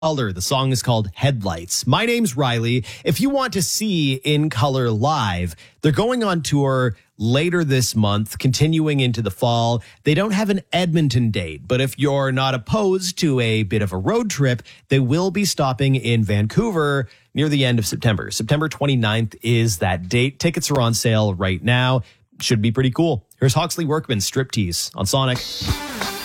Color. The song is called Headlights. My name's Riley. If you want to see In Color live, they're going on tour later this month, continuing into the fall. They don't have an Edmonton date, but if you're not opposed to a bit of a road trip, they will be stopping in Vancouver near the end of September. September 29th is that date. Tickets are on sale right now. Should be pretty cool. Here's Hawksley Workman, Striptease on Sonic.